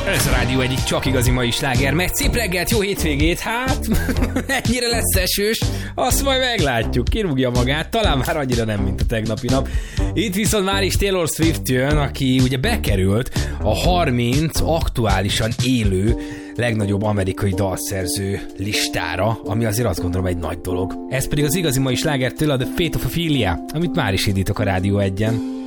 Ez a Rádió egyik csak igazi mai sláger, mert szép reggelt, jó hétvégét, hát ennyire lesz esős, azt majd meglátjuk, kirúgja magát, talán már annyira nem, mint a tegnapi nap. Itt viszont már is Taylor Swift jön, aki ugye bekerült a 30 aktuálisan élő legnagyobb amerikai dalszerző listára, ami azért azt gondolom egy nagy dolog. Ez pedig az igazi mai slágertől a The Fate of Ophelia, amit már is indítok a Rádió 1-en.